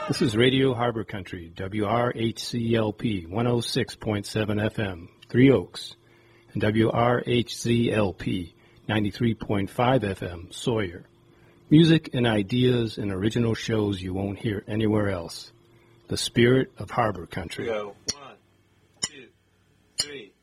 This is Radio Harbor Country, WRHCLP 106.7 FM, Three Oaks, and WRHCLP 93.5 FM, Sawyer. Music and ideas and original shows you won't hear anywhere else. The spirit of Harbor Country. Go. 1, 2, 3.